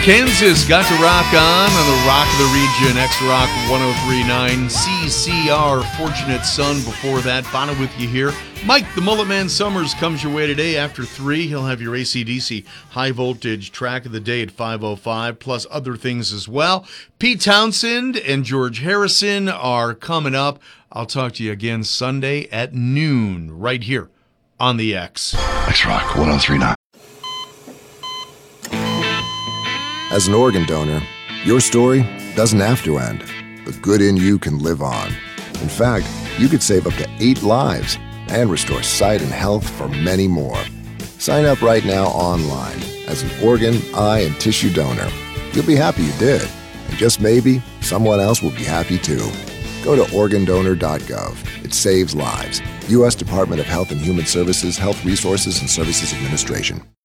Kansas got to rock on the Rock of the Region, X-Rock 103.9, CCR, Fortunate Son. Before that, Bono with you here. Mike, the Mullet Man Summers, comes your way today after 3. He'll have your AC/DC high voltage track of the day at 5:05, plus other things as well. Pete Townsend and George Harrison are coming up. I'll talk to you again Sunday at noon, right here on the X. X-Rock 103.9. As an organ donor, your story doesn't have to end. The good in you can live on. In fact, you could save up to 8 lives and restore sight and health for many more. Sign up right now online as an organ, eye, and tissue donor. You'll be happy you did, and just maybe someone else will be happy too. Go to organdonor.gov. It saves lives. U.S. Department of Health and Human Services, Health Resources and Services Administration.